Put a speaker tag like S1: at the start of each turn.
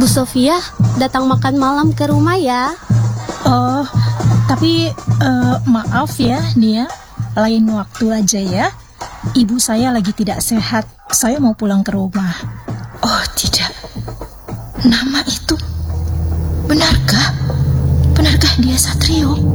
S1: Bu Sofia datang makan malam ke rumah ya.
S2: Oh, tapi maaf ya Nia, lain waktu aja ya. Ibu saya lagi tidak sehat, saya mau pulang ke rumah. Oh tidak, nama itu benarkah? Benarkah dia Satrio?